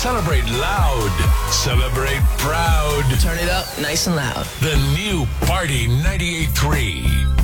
Celebrate loud. Celebrate proud. Turn it up nice and loud. The new Party 98.3.